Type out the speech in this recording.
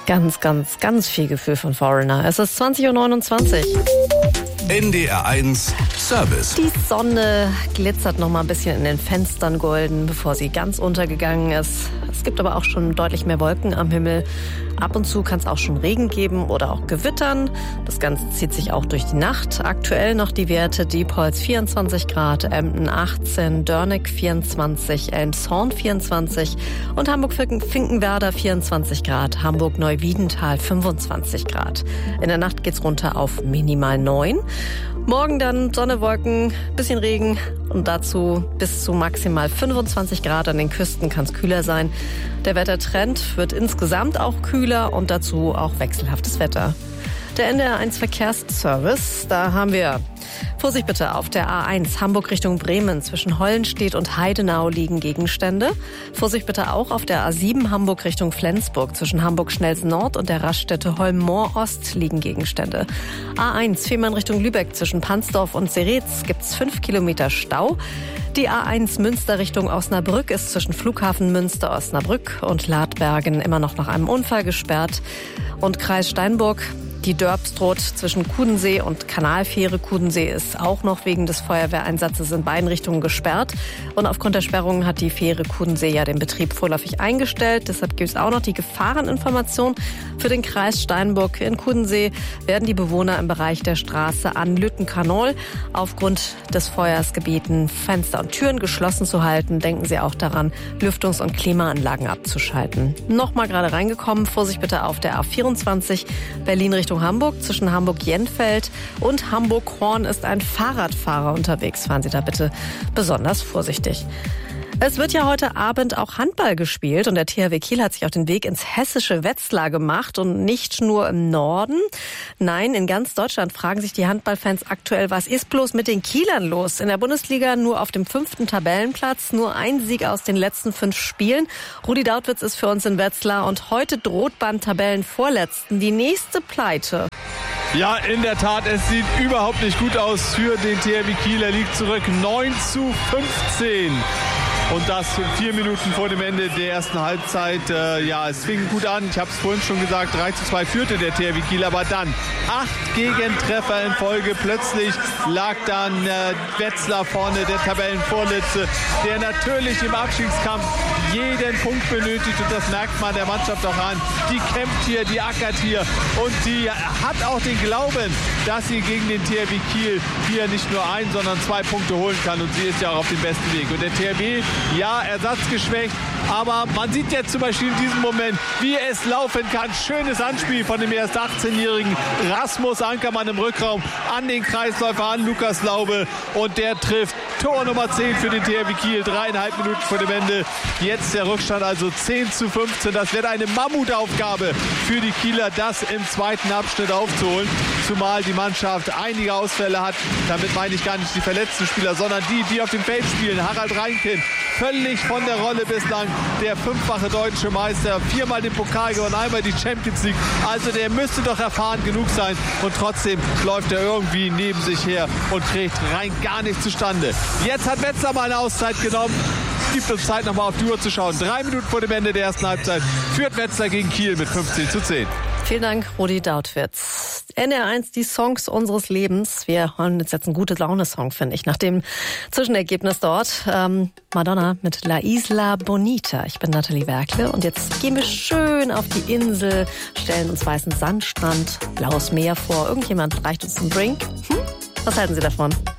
Ganz, ganz, ganz viel Gefühl von Foreigner. Es ist 20:29 Uhr. NDR1 Service. Die Sonne glitzert noch mal ein bisschen in den Fenstern golden, bevor sie ganz untergegangen ist. Es gibt aber auch schon deutlich mehr Wolken am Himmel. Ab und zu kann es auch schon Regen geben oder auch Gewittern. Das Ganze zieht sich auch durch die Nacht. Aktuell noch die Werte: Diepholz 24 Grad, Emden 18, Dörneck 24, Elmshorn 24 und Hamburg-Finkenwerder 24 Grad, Hamburg-Neuwiedental 25 Grad. In der Nacht geht's runter auf minimal 9. Morgen dann Sonne, Wolken, bisschen Regen und dazu bis zu maximal 25 Grad. An den Küsten kann es kühler sein. Der Wettertrend wird insgesamt auch kühler und dazu auch wechselhaftes Wetter. Der NDR1 Verkehrsservice, da haben wir: Vorsicht bitte auf der A1 Hamburg Richtung Bremen. Zwischen Hollenstedt und Heidenau liegen Gegenstände. Vorsicht bitte auch auf der A7 Hamburg Richtung Flensburg. Zwischen Hamburg-Schnelsen Nord und der Raststätte Holm-Moor-Ost liegen Gegenstände. A1 Fehmarn Richtung Lübeck. Zwischen Pansdorf und Seretz gibt's 5 Kilometer Stau. Die A1 Münster Richtung Osnabrück ist zwischen Flughafen Münster, Osnabrück und Ladbergen immer noch nach einem Unfall gesperrt. Und Kreis Steinburg: die Dörpstroth zwischen Kudensee und Kanalfähre Kudensee ist auch noch wegen des Feuerwehreinsatzes in beiden Richtungen gesperrt. Und aufgrund der Sperrungen hat die Fähre Kudensee ja den Betrieb vorläufig eingestellt. Deshalb gibt es auch noch die Gefahreninformation für den Kreis Steinburg. In Kudensee werden die Bewohner im Bereich der Straße an Lüttenkanol aufgrund des Feuers gebeten, Fenster und Türen geschlossen zu halten. Denken Sie auch daran, Lüftungs- und Klimaanlagen abzuschalten. Nochmal gerade reingekommen: Vorsicht bitte auf der A24 Berlin Richtung Hamburg. Zwischen Hamburg-Jenfeld und Hamburg-Horn ist ein Fahrradfahrer unterwegs. Fahren Sie da bitte besonders vorsichtig. Es wird ja heute Abend auch Handball gespielt und der THW Kiel hat sich auf den Weg ins hessische Wetzlar gemacht und nicht nur im Norden. Nein, in ganz Deutschland fragen sich die Handballfans aktuell, was ist bloß mit den Kielern los? In der Bundesliga nur auf dem 5. Tabellenplatz, nur ein Sieg aus den letzten 5 Spielen. Rudi Dautwitz ist für uns in Wetzlar und heute droht beim Tabellenvorletzten die nächste Pleite. Ja, in der Tat, es sieht überhaupt nicht gut aus für den THW Kiel. Er liegt zurück 9:15. Und das 4 Minuten vor dem Ende der ersten Halbzeit. Es fing gut an. Ich habe es vorhin schon gesagt, 3:2 führte der THW Kiel. Aber dann 8 Gegentreffer in Folge. Plötzlich lag dann Wetzlar vorne, der Tabellenvorletzte, der natürlich im Abstiegskampf jeden Punkt benötigt. Und das merkt man der Mannschaft auch an. Die kämpft hier, die ackert hier. Und die hat auch den Glauben, dass sie gegen den THW Kiel hier nicht nur 1, sondern 2 Punkte holen kann. Und sie ist ja auch auf dem besten Weg. Und der THW, ja, ersatzgeschwächt, aber man sieht jetzt zum Beispiel in diesem Moment, wie es laufen kann. Schönes Anspiel von dem erst 18-jährigen Rasmus Ankermann im Rückraum an den Kreisläufer, an Lukas Laube, und der trifft. Tor Nummer 10 für den THW Kiel, 3,5 Minuten vor dem Ende. Jetzt der Rückstand also 10:15. Das wird eine Mammutaufgabe für die Kieler, das im zweiten Abschnitt aufzuholen. Zumal die Mannschaft einige Ausfälle hat. Damit meine ich gar nicht die verletzten Spieler, sondern die auf dem Feld spielen. Harald Reinkind, völlig von der Rolle bislang. Der 5-fache deutsche Meister, 4-mal den Pokal gewonnen, einmal die Champions League. Also der müsste doch erfahren genug sein. Und trotzdem läuft er irgendwie neben sich her und kriegt rein gar nichts zustande. Jetzt hat Wetzlar mal eine Auszeit genommen. Gibt uns Zeit, nochmal auf die Uhr zu schauen. 3 Minuten vor dem Ende der ersten Halbzeit führt Wetzlar gegen Kiel mit 15:10. Vielen Dank, Rudi Dautwitz. NDR1, die Songs unseres Lebens. Wir hören jetzt einen gute Laune-Song, finde ich, nach dem Zwischenergebnis dort. Madonna mit La Isla Bonita. Ich bin Nathalie Werkle und jetzt gehen wir schön auf die Insel, stellen uns weißen Sandstrand, blaues Meer vor. Irgendjemand reicht uns einen Drink. Was halten Sie davon?